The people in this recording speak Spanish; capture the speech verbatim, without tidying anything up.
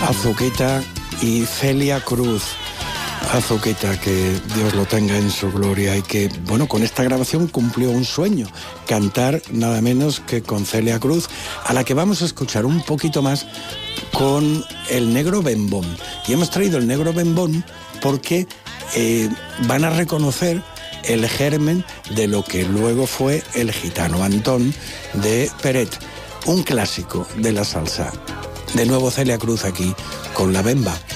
Azuquita y Celia Cruz. Azuquita, que Dios lo tenga en su gloria, y que, bueno, con esta grabación cumplió un sueño, cantar nada menos que con Celia Cruz, a la que vamos a escuchar un poquito más con el Negro Bembón. Y hemos traído el Negro Bembón porque eh, van a reconocer el germen de lo que luego fue el Gitano Antón de Peret, un clásico de la salsa. De nuevo Celia Cruz aquí con La Bemba.